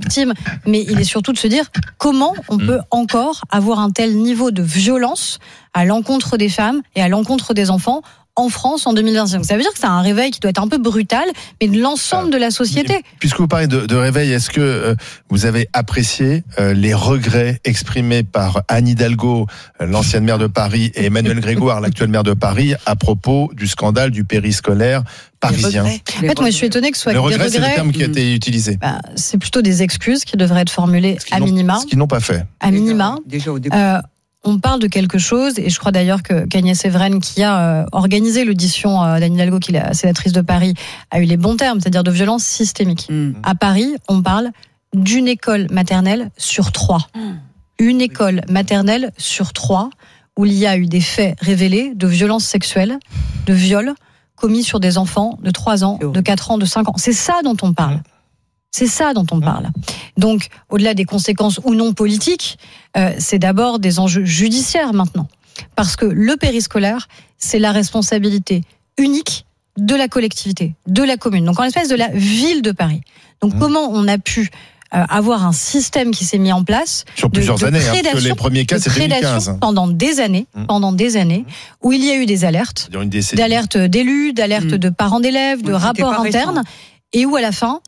victimes, mais il est surtout de se dire comment on peut encore avoir un tel niveau de violence à l'encontre des femmes et à l'encontre des enfants en France en 2025. Ça veut dire que c'est un réveil qui doit être un peu brutal, mais de l'ensemble de la société. Puisque vous parlez de réveil, est-ce que vous avez apprécié les regrets exprimés par Anne Hidalgo, l'ancienne maire de Paris, et Emmanuel Grégoire, l'actuel maire de Paris, à propos du scandale du périscolaire parisien? En fait, moi, je suis étonnée que ce soit des regrets. C'est le terme qui a été utilisé. C'est plutôt des excuses qui devraient être formulées à minima. Ce qu'ils n'ont pas fait. À minima. Déjà au début. On parle de quelque chose, et je crois d'ailleurs qu'Agnès Evren, qui a organisé l'audition d'Anne Hidalgo, qui est la sénatrice de Paris, a eu les bons termes, c'est-à-dire de violence systémique. À Paris, on parle d'une école maternelle sur 3. Une école maternelle sur 3 où il y a eu des faits révélés de violences sexuelles, de viols commis sur des enfants de 3 ans, de 4 ans, de 5 ans. C'est ça dont on parle. C'est ça dont on parle. Donc, au-delà des conséquences ou non politiques, c'est d'abord des enjeux judiciaires maintenant. Parce que le périscolaire, c'est la responsabilité unique de la collectivité, de la commune. Donc, en l'espèce de la ville de Paris. Donc, comment on a pu avoir un système qui s'est mis en place sur plusieurs années, parce que les premiers cas c'était 2015 pendant des années, où il y a eu des alertes, d'alertes d'élus, d'alertes de parents d'élèves, de rapports internes, et où à la fin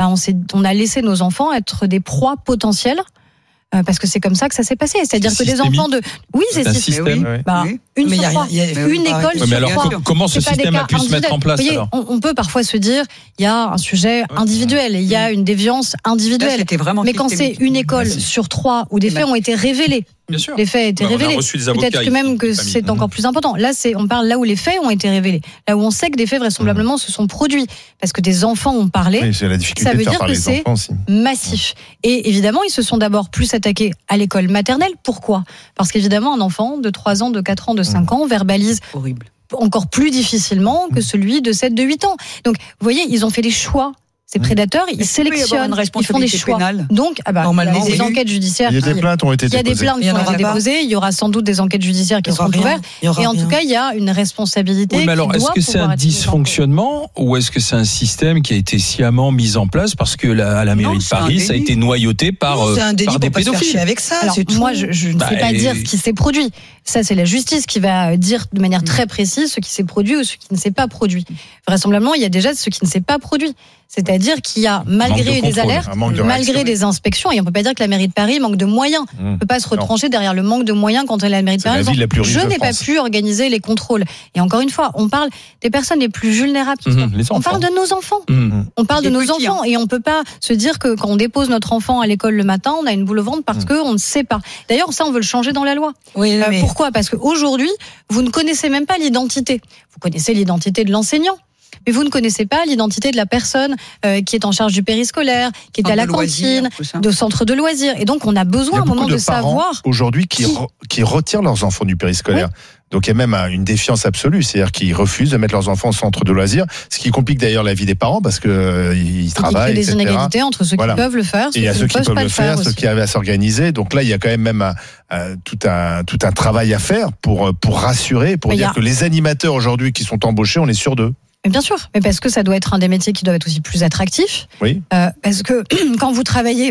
on a laissé nos enfants être des proies potentielles. Parce que c'est comme ça que ça s'est passé. C'est-à-dire que des enfants de... Oui, c'est système. Une sur 3. Une école sur 3. Comment ce système a pu se mettre en place? Voyez, on peut parfois se dire, il y a un sujet individuel, il y a une déviance individuelle. Mais quand c'est une école sur 3 où des faits ont été révélés, bien sûr. Les faits étaient révélés. Peut-être que même que c'est encore plus important. Là, on parle là où les faits ont été révélés. Là où on sait que des faits vraisemblablement se sont produits. Parce que des enfants ont parlé. Oui, c'est la difficulté ça veut de faire dire parler que des c'est enfants aussi. Massif. Et évidemment, ils se sont d'abord plus attaqués à l'école maternelle. Pourquoi? Parce qu'évidemment, un enfant de 3 ans, de 4 ans, de 5 ans verbalise encore plus difficilement que celui de 7, de 8 ans. Donc, vous voyez, ils ont fait des choix. Ces prédateurs, ils sélectionnent, ils font des choix. Donc, normalement, les enquêtes judiciaires. Il y a des plaintes ont été déposées. Il y a des plaintes qui ont été déposées. Il y aura sans doute des enquêtes judiciaires qui seront ouvertes. Et en tout cas, il y a une responsabilité. Oui, mais alors, est-ce que c'est un dysfonctionnement ou est-ce que c'est un système qui a été sciemment mis en place parce que à la mairie de Paris, ça a été noyauté par des pédophiles? Avec ça, alors, moi, je ne sais pas dire ce qui s'est produit. Ça, c'est la justice qui va dire de manière très précise ce qui s'est produit ou ce qui ne s'est pas produit. Vraisemblablement, il y a déjà ce qui ne s'est pas produit. C'est-à-dire qu'il y a, malgré des alertes, malgré des inspections, et on ne peut pas dire que la mairie de Paris manque de moyens. On ne peut pas se retrancher derrière le manque de moyens quand la mairie de Paris. Je n'ai pas pu organiser les contrôles. Et encore une fois, on parle des personnes les plus vulnérables. On parle de nos enfants. On parle de nos enfants. Et on ne peut pas se dire que quand on dépose notre enfant à l'école le matin, on a une boule au ventre parce qu'on ne sait pas. D'ailleurs, ça, on veut le changer dans la loi. Oui, pourquoi? Parce qu'aujourd'hui, vous ne connaissez même pas l'identité. Vous connaissez l'identité de l'enseignant. Mais vous ne connaissez pas l'identité de la personne qui est en charge du périscolaire, qui est à la cantine, de centre de loisirs. Et donc, on a besoin à un moment de savoir. Aujourd'hui, qui retirent leurs enfants du périscolaire. Oui. Donc, il y a même une défiance absolue, c'est-à-dire qu'ils refusent de mettre leurs enfants au centre de loisirs, ce qui complique d'ailleurs la vie des parents parce que ils travaillent. Il y a des inégalités entre ceux qui peuvent le faire, et il y a ceux qui peuvent le faire, ceux qui arrivent à s'organiser. Donc là, il y a quand même tout un travail à faire pour rassurer, pour dire que les animateurs aujourd'hui qui sont embauchés, on est sûr d'eux. Mais bien sûr, mais parce que ça doit être un des métiers qui doivent être aussi plus attractifs. Oui. Parce que quand vous travaillez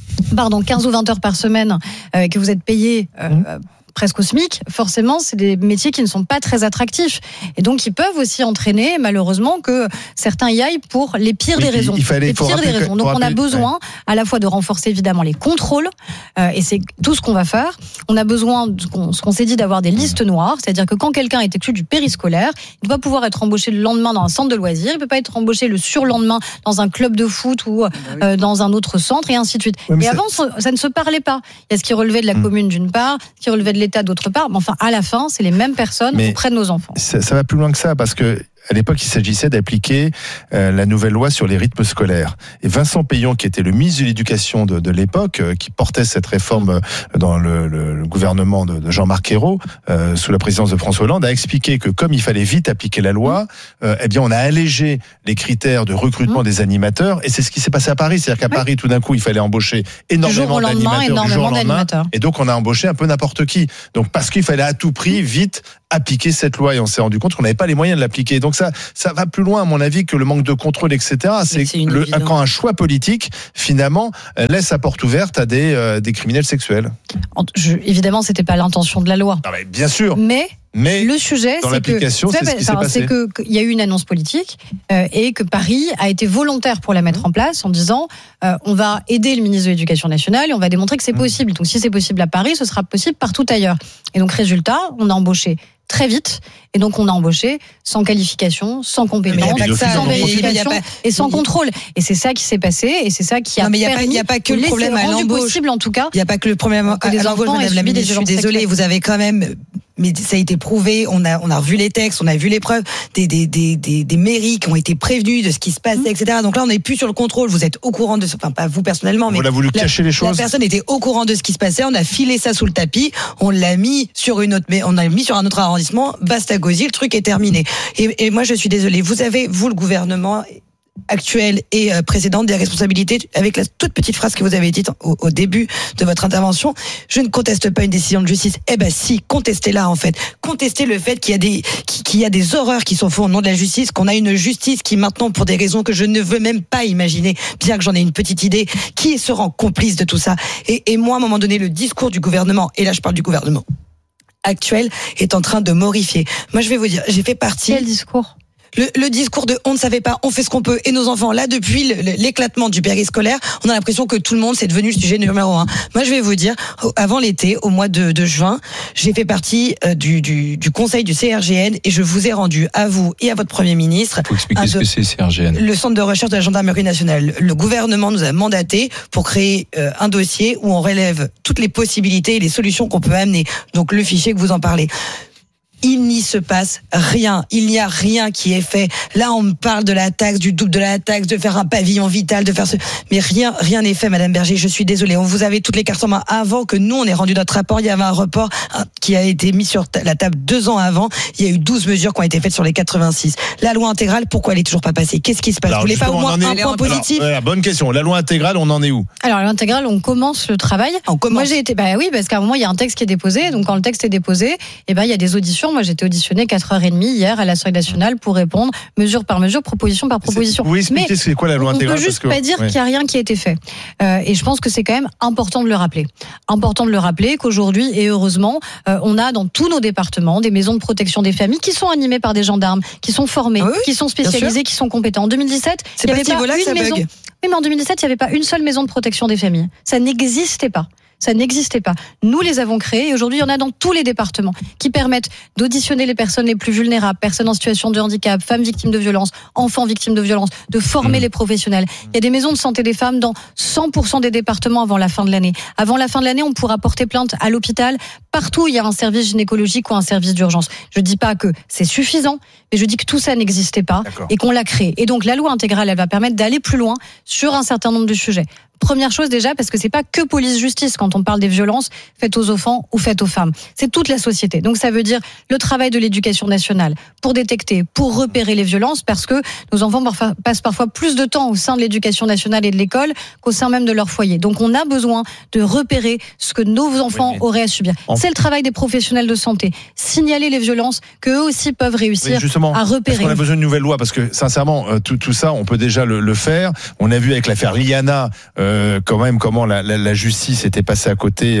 15 ou 20 heures par semaine, que vous êtes payé presque au SMIC, forcément, c'est des métiers qui ne sont pas très attractifs. Et donc, ils peuvent aussi entraîner, malheureusement, que certains y aillent pour les pires des raisons. Donc, on a besoin à la fois de renforcer, évidemment, les contrôles, et c'est tout ce qu'on va faire. On a besoin, ce qu'on s'est dit, d'avoir des listes noires, c'est-à-dire que quand quelqu'un est exclu du périscolaire, il doit pouvoir être embauché le lendemain dans un centre de loisirs, il ne peut pas être embauché le surlendemain dans un club de foot ou dans un autre centre, et ainsi de suite. Et avant, ça ne se parlait pas. Il y a ce qui relevait de la commune, d'une part, ce qui relevait de l'État d'autre part, mais enfin à la fin c'est les mêmes personnes auprès de nos enfants. Ça va plus loin que ça parce que à l'époque, il s'agissait d'appliquer la nouvelle loi sur les rythmes scolaires. Et Vincent Peillon, qui était le ministre de l'Éducation de l'époque, qui portait cette réforme dans le gouvernement de Jean-Marc Ayrault, sous la présidence de François Hollande, a expliqué que comme il fallait vite appliquer la loi, eh bien, on a allégé les critères de recrutement des animateurs. Et c'est ce qui s'est passé à Paris. C'est-à-dire qu'à Paris, tout d'un coup, il fallait embaucher énormément d'animateurs du jour au lendemain. Et donc, on a embauché un peu n'importe qui. Donc, parce qu'il fallait à tout prix, vite, appliquer cette loi. Et on s'est rendu compte qu'on n'avait pas les moyens de l'appliquer. Donc, ça va plus loin, à mon avis, que le manque de contrôle, etc. C'est quand un choix politique, finalement, laisse sa porte ouverte à des criminels sexuels. Évidemment, c'était pas l'intention de la loi. Ah, bien sûr. Mais le sujet, dans l'application, c'est ce qui s'est passé. C'est qu'il y a eu une annonce politique et que Paris a été volontaire pour la mettre en place en disant on va aider le ministre de l'Éducation nationale et on va démontrer que c'est possible. Donc si c'est possible à Paris, ce sera possible partout ailleurs. Et donc résultat, on a embauché très vite et donc on a embauché sans qualification, sans compétence, sans vérification et sans contrôle. Et c'est ça qui s'est passé et c'est ça qui a permis. Il n'y a pas que le problème à l'embauche. Possible en tout cas. Il n'y a pas que le problème à l'embauche, Madame la ministre. Je suis désolée, vous avez quand même. Mais ça a été prouvé, on a revu les textes, on a vu les preuves, des mairies qui ont été prévenues de ce qui se passait, etc. Donc là, on n'est plus sur le contrôle, vous êtes au courant de ce, enfin pas vous personnellement, mais on a voulu cacher les choses. La personne était au courant de ce qui se passait, on a filé ça sous le tapis, on l'a mis sur un autre arrondissement, basta Gauzy, le truc est terminé. Et moi, je suis désolée, vous avez, le gouvernement actuelle et précédente, des responsabilités, avec la toute petite phrase que vous avez dite au début de votre intervention. Je ne conteste pas une décision de justice. Eh ben si, contestez-la en fait. Contestez le fait qu'il y a des horreurs qui sont faites au nom de la justice, qu'on a une justice qui maintenant, pour des raisons que je ne veux même pas imaginer, bien que j'en ai une petite idée, qui se rend complice de tout ça. Et moi, à un moment donné, le discours du gouvernement, et là je parle du gouvernement actuel, est en train de m'horrifier. Moi, je vais vous dire, j'ai fait partie... Quel discours ? Le discours de on ne savait pas, on fait ce qu'on peut, et nos enfants, là, depuis l'éclatement du périscolaire, on a l'impression que tout le monde, c'est devenu le sujet numéro 1. Moi, je vais vous dire, avant l'été, au mois de juin, j'ai fait partie du conseil du CRGN, et je vous ai rendu, à vous et à votre Premier ministre... Il faut expliquer ce que c'est CRGN. Le centre de recherche de la gendarmerie nationale. Le gouvernement nous a mandaté pour créer un dossier où on relève toutes les possibilités et les solutions qu'on peut amener. Donc, le fichier que vous en parlez. Il n'y se passe rien. Il n'y a rien qui est fait. Là, on me parle de la taxe, du double de la taxe, de faire un pavillon vital, de faire ce... Mais rien n'est fait, Madame Berger. Je suis désolée. On vous avait toutes les cartes en main avant que nous, on ait rendu notre rapport. Il y avait un report qui a été mis sur la table 2 ans avant. Il y a eu 12 mesures qui ont été faites sur les 86. La loi intégrale, pourquoi elle est toujours pas passée? Qu'est-ce qui se passe? Vous voulez pas au moins un point positif? Bonne question. La loi intégrale, on en est où? Alors, la loi intégrale, on commence le travail. Moi, j'ai été, oui, parce qu'à un moment, il y a un texte qui est déposé. Donc, quand le texte est déposé, il y a des auditions. Moi, j'étais auditionnée 4h30 hier à l'Assemblée nationale pour répondre mesure par mesure, proposition par proposition. Oui, expliquez c'est quoi la loi intégrale? On peut juste pas dire qu'il n'y a rien qui a été fait. Et je pense que c'est quand même important de le rappeler. Important de le rappeler qu'aujourd'hui, et heureusement, on a dans tous nos départements des maisons de protection des familles qui sont animées par des gendarmes, qui sont formés, qui sont spécialisés, qui sont compétents. En 2017, il n'y avait pas une maison. Oui, mais en 2017, il n'y avait pas une seule maison de protection des familles. Ça n'existait pas. Ça n'existait pas. Nous les avons créés et aujourd'hui, il y en a dans tous les départements qui permettent d'auditionner les personnes les plus vulnérables, personnes en situation de handicap, femmes victimes de violences, enfants victimes de violences, de former les professionnels. Il y a des maisons de santé des femmes dans 100% des départements avant la fin de l'année. Avant la fin de l'année, on pourra porter plainte à l'hôpital. Partout, il y a un service gynécologique ou un service d'urgence. Je dis pas que c'est suffisant, mais je dis que tout ça n'existait pas et qu'on l'a créé. Et donc, la loi intégrale, elle va permettre d'aller plus loin sur un certain nombre de sujets. Première chose déjà, parce que c'est pas que police-justice quand on parle des violences faites aux enfants ou faites aux femmes. C'est toute la société. Donc ça veut dire le travail de l'éducation nationale pour détecter, pour repérer les violences, parce que nos enfants passent parfois plus de temps au sein de l'éducation nationale et de l'école qu'au sein même de leur foyer. Donc on a besoin de repérer ce que nos enfants auraient à subir. C'est le travail des professionnels de santé. Signaler les violences qu'eux aussi peuvent réussir à repérer. On a besoin d'une nouvelle loi parce que sincèrement, tout ça, on peut déjà le faire. On a vu avec l'affaire Liana quand même comment la justice était passée à côté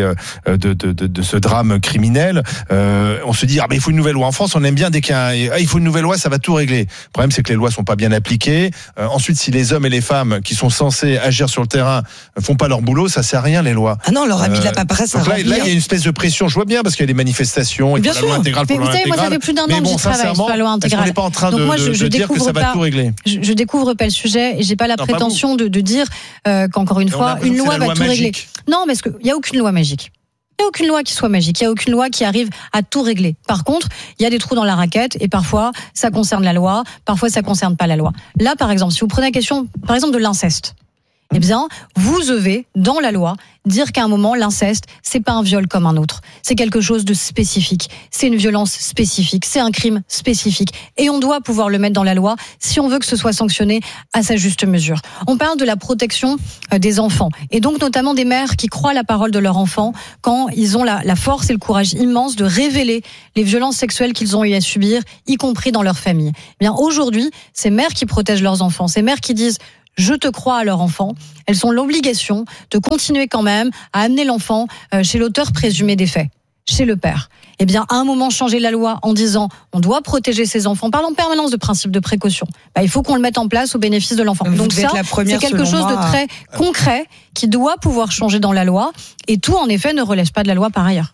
de ce drame criminel. On se dit mais il faut une nouvelle loi. En France, on aime bien dès il faut une nouvelle loi, ça va tout régler. Le problème, c'est que les lois sont pas bien appliquées. Ensuite, si les hommes et les femmes qui sont censés agir sur le terrain font pas leur boulot, ça sert à rien les lois. Ah non, on leur a mis de la paperasse. Donc là, il y a une espèce de pression. Je vois bien parce qu'il y a des manifestations. Bien sûr. La loi intégrale pour la loi intégrale. Moi, ça fait plus d'un an que j'y travaille sur la loi intégrale. On n'est pas en train de dire que ça va tout régler. Je découvre pas le sujet et j'ai pas la prétention de dire qu'encore une fois, une loi va tout régler. Non, mais il y a aucune loi magique. Il n'y a aucune loi qui soit magique, il n'y a aucune loi qui arrive à tout régler. Par contre, il y a des trous dans la raquette et parfois ça concerne la loi, parfois ça concerne pas la loi. Là, par exemple, si vous prenez la question, par exemple, de l'inceste, Eh bien, vous devez, dans la loi, dire qu'à un moment, l'inceste, c'est pas un viol comme un autre. C'est quelque chose de spécifique. C'est une violence spécifique. C'est un crime spécifique. Et on doit pouvoir le mettre dans la loi si on veut que ce soit sanctionné à sa juste mesure. On parle de la protection des enfants. Et donc, notamment des mères qui croient la parole de leur enfant quand ils ont la force et le courage immense de révéler les violences sexuelles qu'ils ont eu à subir, y compris dans leur famille. Eh bien, aujourd'hui, ces mères qui protègent leurs enfants, ces mères qui disent je te crois à leur enfant, elles ont l'obligation de continuer quand même à amener l'enfant chez l'auteur présumé des faits, chez le père. Eh bien, à un moment, changer la loi en disant on doit protéger ses enfants, on parle en permanence de principe de précaution. Il faut qu'on le mette en place au bénéfice de l'enfant. Donc ça, c'est quelque chose de très concret qui doit pouvoir changer dans la loi, et tout, en effet, ne relève pas de la loi par ailleurs.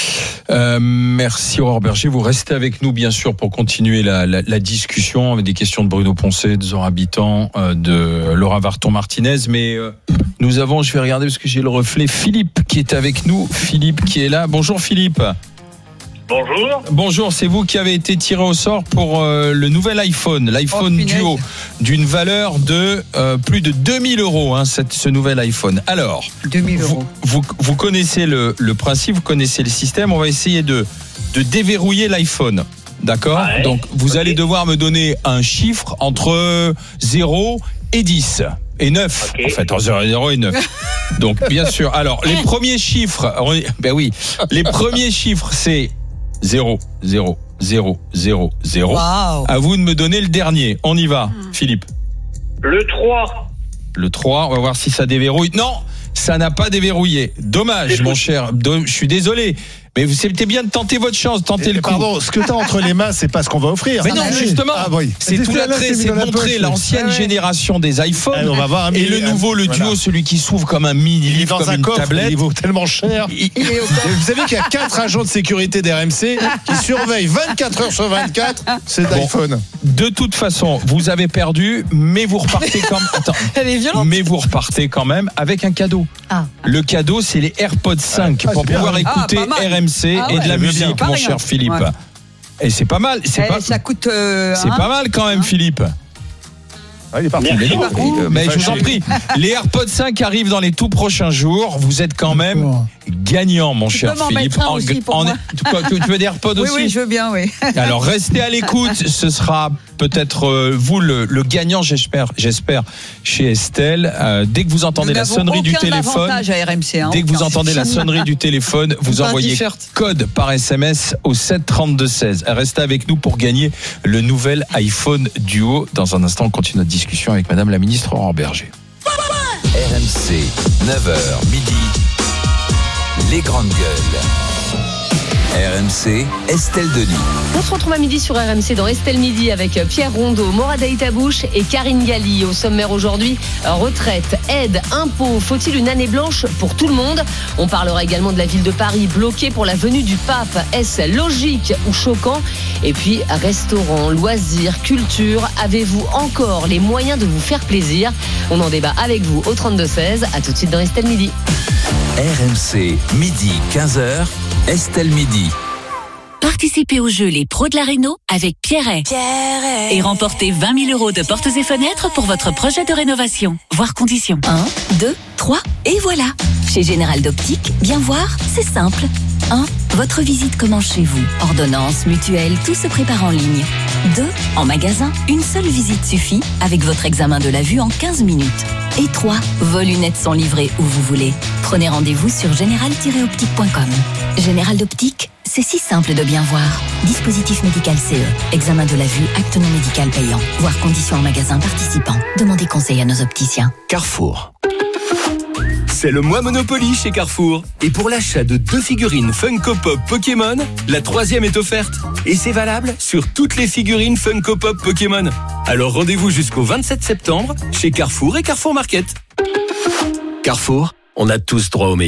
Merci Aurore Berger, vous restez avec nous bien sûr pour continuer la discussion avec des questions de Bruno Poncet, de Zora Habitant, de Laura Varton-Martinez, mais nous avons, je vais regarder parce que j'ai le reflet, Philippe qui est avec nous, Philippe qui est là. Bonjour Philippe. Bonjour. Bonjour, c'est vous qui avez été tiré au sort pour le nouvel iPhone, l'iPhone Duo, d'une valeur de plus de 2000 €, ce nouvel iPhone. Alors, 2000 €. Vous connaissez le principe, vous connaissez le système, on va essayer de déverrouiller l'iPhone. D'accord ? Ouais, donc, vous allez devoir me donner un chiffre entre 0 et 10. Et 9, en fait, entre 0 et 9. Donc, bien sûr. Alors, les premiers chiffres, les premiers chiffres, c'est 0, 0, 0, 0, 0. Wow. À vous de me donner le dernier. On y va, Philippe. Le 3. Le 3, on va voir si ça déverrouille. Non, ça n'a pas déverrouillé. Dommage, mon cher. Je suis désolé. Mais c'était bien de tenter votre chance, tenter le coup. Pardon, ce que tu as entre les mains, c'est pas ce qu'on va offrir. Mais non, justement, c'est tout l'attrait, c'est montrer l'ancienne génération des iPhones on va voir et le nouveau, le Duo, celui qui s'ouvre comme un mini livre, comme une tablette. Il vaut tellement cher. Vous savez qu'il y a 4 agents de sécurité d'RMC qui surveillent 24 heures sur 24 cet iPhone. De toute façon, vous avez perdu, mais vous repartez quand même. Attends. Mais vous repartez quand même avec un cadeau. Le cadeau, c'est les AirPods 5 pour pouvoir écouter RMC et de la musique, mon cher Philippe. Ouais. Et c'est pas mal. Ça coûte. C'est pas mal quand même, Philippe. Il est parti. Mais je vous en prie, les AirPods 5 arrivent dans les tout prochains jours. Vous êtes quand même gagnant, mon cher Philippe. Tu veux des AirPods aussi ? Oui, je veux bien, oui. Alors, restez à l'écoute. Ce sera peut-être vous le gagnant, j'espère, chez Estelle. Dès que vous entendez la sonnerie du téléphone, à RMC, dès que vous entendez la sonnerie du téléphone, vous envoyez code par SMS au 732-16. Restez avec nous pour gagner le nouvel iPhone Duo. Dans un instant, on continue notre discussion avec Madame la Ministre Aurore Berger. RMC, 9h midi, les grandes gueules. RMC, Estelle Denis. On se retrouve à midi sur RMC dans Estelle Midi avec Pierre Rondeau, Morad Aïtabouche et Karine Galli. Au sommaire aujourd'hui, retraite, aide, impôts. Faut-il une année blanche pour tout le monde ? On parlera également de la ville de Paris bloquée pour la venue du pape. Est-ce logique ou choquant ? Et puis, restaurants, loisirs, culture. Avez-vous encore les moyens de vous faire plaisir ? On en débat avec vous au 32-16. À tout de suite dans Estelle Midi. RMC, midi 15h, Estelle Midi. Participez au jeu Les Pros de la Réno avec Pierret. Et remportez 20 000 € de portes et fenêtres pour votre projet de rénovation. Voir conditions. 1, 2, 3 et voilà. Chez Général d'Optique, bien voir, c'est simple. 1. Votre visite commence chez vous. Ordonnance, mutuelle, tout se prépare en ligne. 2. En magasin, une seule visite suffit avec votre examen de la vue en 15 minutes. Et 3. Vos lunettes sont livrées où vous voulez. Prenez rendez-vous sur général-optique.com. Général d'Optique, c'est si simple de bien voir. Dispositif médical CE. Examen de la vue, acte non médical payant. Voir conditions en magasin participant. Demandez conseil à nos opticiens. Carrefour. C'est le mois Monopoly chez Carrefour. Et pour l'achat de 2 figurines Funko Pop Pokémon, la 3e est offerte. Et c'est valable sur toutes les figurines Funko Pop Pokémon. Alors rendez-vous jusqu'au 27 septembre chez Carrefour et Carrefour Market. Carrefour, on a tous droit au meilleur.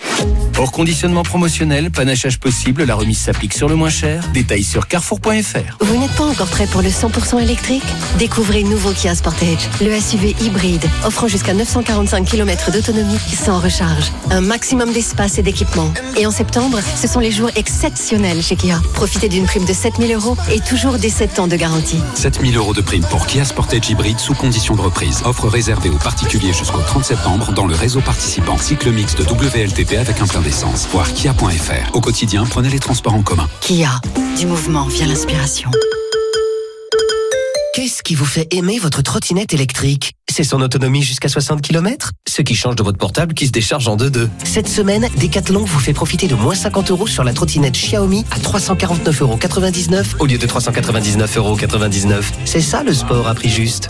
Hors conditionnement promotionnel, panachage possible, la remise s'applique sur le moins cher. Détails sur carrefour.fr. Vous n'êtes pas encore prêt pour le 100% électrique ? Découvrez le nouveau Kia Sportage, le SUV hybride, offrant jusqu'à 945 km d'autonomie sans recharge. Un maximum d'espace et d'équipement. Et en septembre, ce sont les jours exceptionnels chez Kia. Profitez d'une prime de 7 000 € et toujours des 7 ans de garantie. 7 000 € de prime pour Kia Sportage hybride sous condition de reprise. Offre réservée aux particuliers jusqu'au 30 septembre dans le réseau participant. Cycle mix de WLTP avec un plein d'essence. Voir kia.fr. Au quotidien, prenez les transports en commun. Kia, du mouvement vient l'inspiration. Qu'est-ce qui vous fait aimer votre trottinette électrique ? C'est son autonomie jusqu'à 60 km ? Ce qui change de votre portable qui se décharge en 2-2. Cette semaine, Decathlon vous fait profiter de moins 50 € sur la trottinette Xiaomi à 349,99 € au lieu de 399,99 €. C'est ça le sport à prix juste.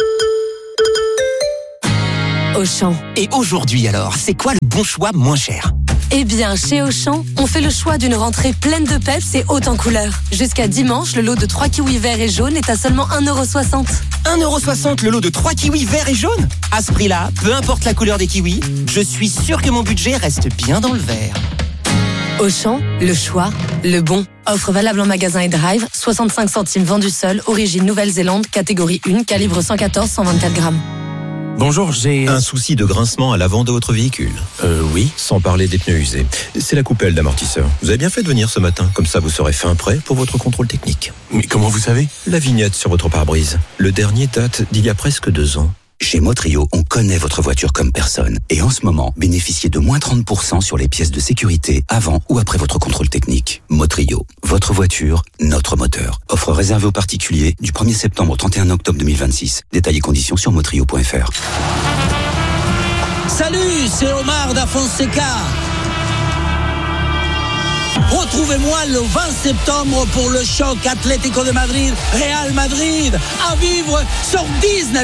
Auchan. Et aujourd'hui alors, c'est quoi le bon choix moins cher ? Eh bien, chez Auchan, on fait le choix d'une rentrée pleine de peps et haute en couleurs. Jusqu'à dimanche, le lot de 3 kiwis verts et jaunes est à seulement 1,60 €. 1,60 € le lot de 3 kiwis verts et jaunes ? À ce prix-là, peu importe la couleur des kiwis, je suis sûr que mon budget reste bien dans le vert. Auchan, le choix, le bon. Offre valable en magasin et drive, 65 centimes vendu seul, origine Nouvelle-Zélande, catégorie 1, calibre 114-124 grammes. Bonjour, j'ai un souci de grincement à l'avant de votre véhicule. Oui. Sans parler des pneus usés. C'est la coupelle d'amortisseur. Vous avez bien fait de venir ce matin, comme ça vous serez fin prêt pour votre contrôle technique. Mais comment vous savez ? La vignette sur votre pare-brise. Le dernier date d'il y a presque 2 ans. Chez Motrio, on connaît votre voiture comme personne. Et en ce moment, bénéficiez de moins 30% sur les pièces de sécurité avant ou après votre contrôle technique. Motrio, votre voiture, notre moteur. Offre réservée aux particuliers du 1er septembre au 31 octobre 2026. Détails et conditions sur motrio.fr. Salut, c'est Omar da Fonseca. Retrouvez-moi le 20 septembre pour le choc Atlético de Madrid, Real Madrid, à vivre sur Disney+.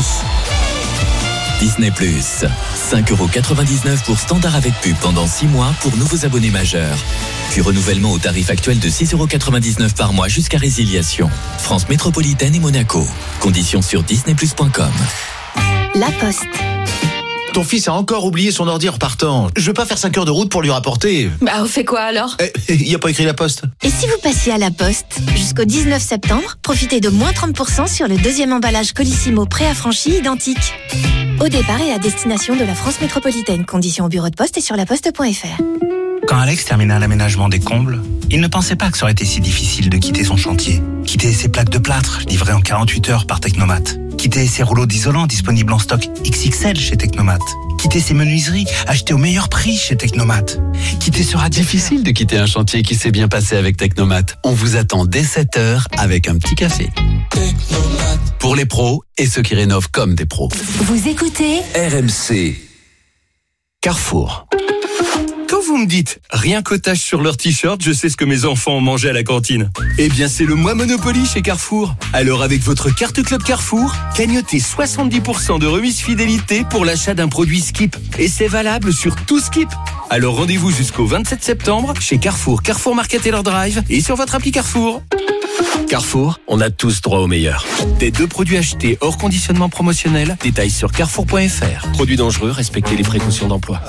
Disney+, 5,99 € pour standard avec pub pendant 6 mois pour nouveaux abonnés majeurs. Puis renouvellement au tarif actuel de 6,99 € par mois jusqu'à résiliation. France métropolitaine et Monaco. Conditions sur disneyplus.com. La Poste. Ton fils a encore oublié son ordi en repartant. Je veux pas faire 5 heures de route pour lui rapporter. Bah, on fait quoi alors ? Il y a pas écrit La Poste. Et si vous passiez à La Poste ? Jusqu'au 19 septembre, profitez de moins 30% sur le deuxième emballage Colissimo préaffranchi identique. Au départ et à destination de la France métropolitaine. Conditions au bureau de poste et sur laposte.fr. Quand Alex termina l'aménagement des combles, il ne pensait pas que ça aurait été si difficile de quitter son chantier. Quitter ses plaques de plâtre, livrées en 48 heures par Technomat. Quitter ses rouleaux d'isolant disponibles en stock XXL chez Technomat. Quitter ses menuiseries achetées au meilleur prix chez Technomat. Quitter ce radiateur. Difficile de quitter un chantier qui s'est bien passé avec Technomat. On vous attend dès 7h avec un petit café. Technomat. Pour les pros et ceux qui rénovent comme des pros. Vous écoutez RMC. Carrefour. Quand vous me dites rien qu'otage sur leur t-shirt, je sais ce que mes enfants ont mangé à la cantine. Eh bien, c'est le mois Monopoly chez Carrefour. Alors, avec votre carte Club Carrefour, cagnotez 70% de remise fidélité pour l'achat d'un produit Skip. Et c'est valable sur tout Skip. Alors, rendez-vous jusqu'au 27 septembre chez Carrefour, Carrefour Market et leur drive et sur votre appli Carrefour. Carrefour, on a tous droit au meilleur. Des 2 produits achetés hors conditionnement promotionnel, détails sur carrefour.fr. Produits dangereux, respectez les précautions d'emploi.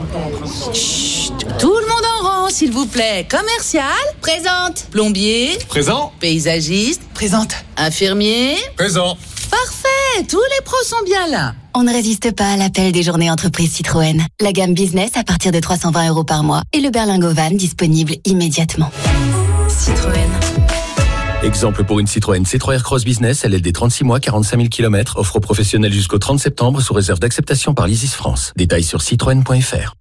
Chut, tout le monde en rang, s'il vous plaît. Commercial, présente. Plombier, présent. Paysagiste, présente. Infirmier, présent. Parfait, tous les pros sont bien là. On ne résiste pas à l'appel des journées entreprises Citroën. La gamme business à partir de 320 € par mois et le berlingot van disponible immédiatement. Citroën. Exemple pour une Citroën C3 Aircross Business, LLD 36 mois, 45 000 km, offre aux professionnels jusqu'au 30 septembre sous réserve d'acceptation par l'ISIS France. Détails sur citroën.fr.